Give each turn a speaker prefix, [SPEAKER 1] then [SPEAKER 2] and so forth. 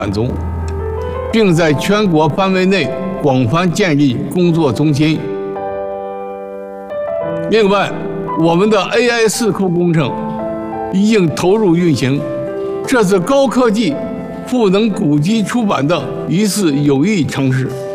[SPEAKER 1] 足，并在全国范围内广泛建立工作中心。另外，我们的 AI 4库工程已经投入运行，这是高科技赋能古籍出版的一次有益尝试。